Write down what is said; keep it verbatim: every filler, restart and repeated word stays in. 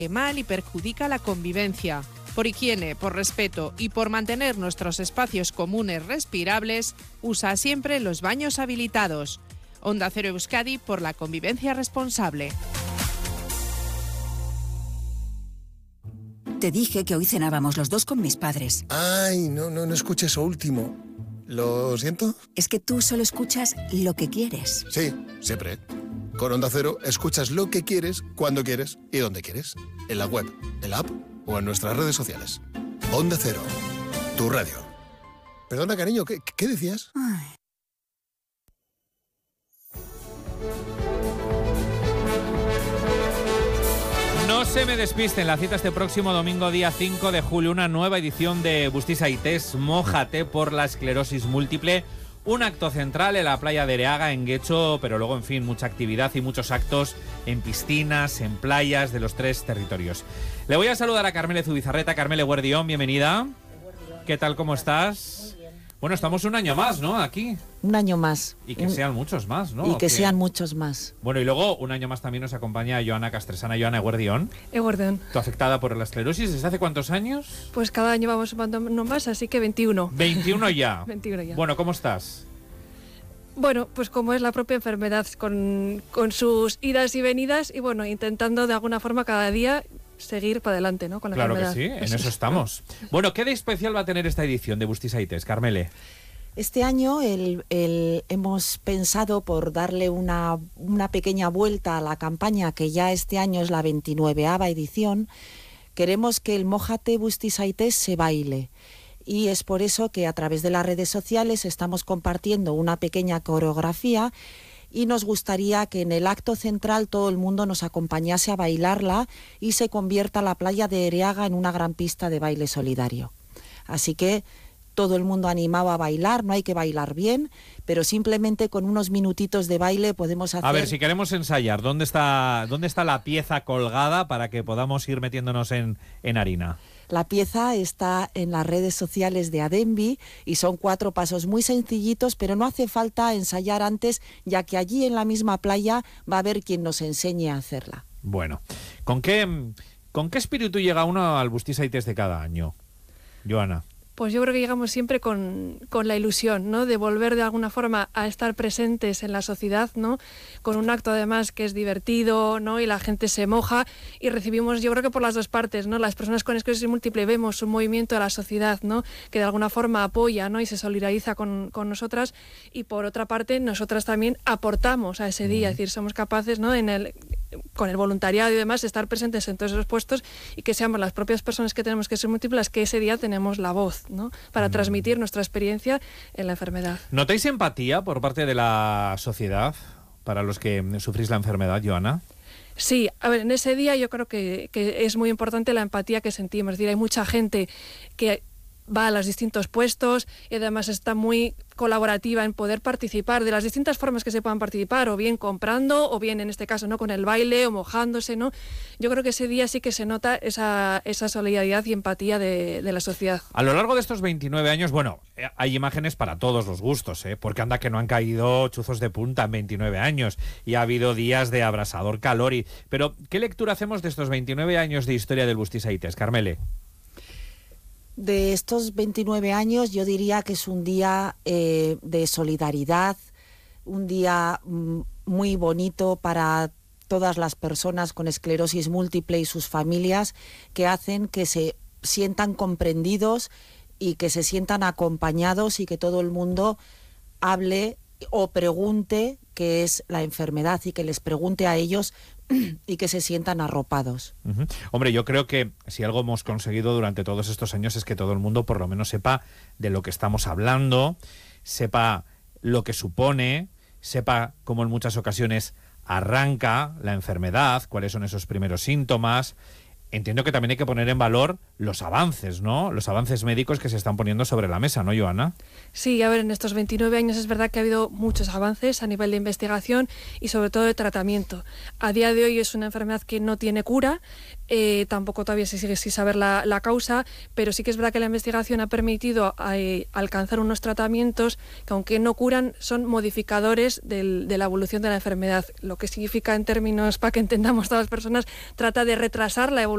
mal y perjudica la convivencia. Por higiene, por respeto y por mantener nuestros espacios comunes respirables, usa siempre los baños habilitados. Onda Cero Euskadi por la convivencia responsable. Te dije que hoy cenábamos los dos con mis padres. Ay, no, no, no escuché eso último. ¿Lo siento? Es que tú solo escuchas lo que quieres. Sí, siempre. Con Onda Cero escuchas lo que quieres, cuando quieres y donde quieres. En la web, en la app o en nuestras redes sociales. Onda Cero, tu radio. Perdona, cariño, ¿qué, qué decías? Ay. No se me despisten, la cita este próximo domingo día cinco de julio, una nueva edición de Bustiza y Test, Mójate por la esclerosis múltiple. Un acto central en la playa de Ereaga, en Guecho, pero luego, en fin, mucha actividad y muchos actos en piscinas, en playas de los tres territorios. Le voy a saludar a Carmele Zubizarreta. Carmele, Guardión, bienvenida. ¿Qué tal, cómo estás? Muy bien. Bueno, estamos un año más, ¿no? Aquí. Un año más. Y que un... sean muchos más, ¿no? Y que ¿O sean qué? muchos más. Bueno, y luego un año más también nos acompaña Joana Castresana. Joana, Guardión. Eguardión. ¿Tú afectada por la esclerosis desde hace cuántos años? Pues cada año vamos sumando más, así que veintiuno. veintiuno ya. veintiuno ya. Bueno, ¿cómo estás? Bueno, pues como es la propia enfermedad, con, con sus idas y venidas, y bueno, intentando de alguna forma cada día seguir para adelante, ¿no? Con la claro enfermedad. Que sí, en Eso eso es. estamos. Bueno, ¿qué de especial va a tener esta edición de Bustiza y Test, Carmele? Este año el, el, hemos pensado por darle una, una pequeña vuelta a la campaña, que ya este año es la veintinueava edición. Queremos que el Mójate, Bustiza y Test se baile. Y es por eso que a través de las redes sociales estamos compartiendo una pequeña coreografía y nos gustaría que en el acto central todo el mundo nos acompañase a bailarla y se convierta la playa de Ereaga en una gran pista de baile solidario. Así que todo el mundo animado a bailar, no hay que bailar bien, pero simplemente con unos minutitos de baile podemos hacer... A ver, si queremos ensayar, ¿dónde está, dónde está la pieza colgada para que podamos ir metiéndonos en, en harina? La pieza está en las redes sociales de Adembi y son cuatro pasos muy sencillitos, pero no hace falta ensayar antes, ya que allí en la misma playa va a haber quien nos enseñe a hacerla. Bueno, ¿con qué, con qué espíritu llega uno al Bustiza y Test de cada año, Joana? Pues yo creo que llegamos siempre con, con la ilusión, ¿no? De volver de alguna forma a estar presentes en la sociedad, ¿no? Con un acto además que es divertido, ¿no? Y la gente se moja y recibimos, yo creo que por las dos partes, ¿no? Las personas con esclerosis múltiple vemos un movimiento de la sociedad, ¿no? Que de alguna forma apoya, ¿no? Y se solidariza con, con nosotras, y por otra parte nosotras también aportamos a ese día, es decir, somos capaces, ¿no? En el, con el voluntariado y demás, de estar presentes en todos esos puestos y que seamos las propias personas que tenemos que ser múltiples que ese día tenemos la voz, ¿no? Para mm. transmitir nuestra experiencia en la enfermedad. ¿Notáis empatía por parte de la sociedad para los que sufrís la enfermedad, Joana? Sí, a ver, en ese día yo creo que, que es muy importante la empatía que sentimos. Es decir, hay mucha gente que va a los distintos puestos y además está muy colaborativa en poder participar de las distintas formas que se puedan participar, o bien comprando, o bien en este caso no con el baile o mojándose, ¿no? Yo creo que ese día sí que se nota esa, esa solidaridad y empatía de, de la sociedad. A lo largo de estos veintinueve años, bueno, hay imágenes para todos los gustos, ¿eh? Porque anda que no han caído chuzos de punta en veintinueve años y ha habido días de abrasador calor. Y... Pero, ¿qué lectura hacemos de estos veintinueve años de historia del Bustiza y Test, Carmele? De estos veintinueve años yo diría que es un día eh, de solidaridad, un día mm, muy bonito para todas las personas con esclerosis múltiple y sus familias, que hacen que se sientan comprendidos y que se sientan acompañados y que todo el mundo hable o pregunte qué es la enfermedad y que les pregunte a ellos y que se sientan arropados. Uh-huh. Hombre, yo creo que si algo hemos conseguido durante todos estos años es que todo el mundo por lo menos sepa de lo que estamos hablando, sepa lo que supone, sepa cómo en muchas ocasiones arranca la enfermedad, cuáles son esos primeros síntomas. Entiendo que también hay que poner en valor los avances, ¿no? Los avances médicos que se están poniendo sobre la mesa, ¿no, Joana? Sí, a ver, en estos veintinueve años es verdad que ha habido muchos avances a nivel de investigación y sobre todo de tratamiento. A día de hoy es una enfermedad que no tiene cura, eh, tampoco todavía se sigue sin saber la, la causa, pero sí que es verdad que la investigación ha permitido eh, alcanzar unos tratamientos que, aunque no curan, son modificadores del, de la evolución de la enfermedad. Lo que significa, en términos para que entendamos todas las personas, trata de retrasar la evolución